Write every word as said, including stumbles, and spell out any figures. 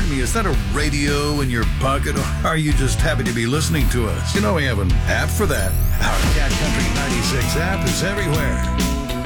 Pardon me, is that a radio in your pocket, or are you just happy to be listening to us? You know we have an app for that. Our Cat Country ninety-six app is everywhere.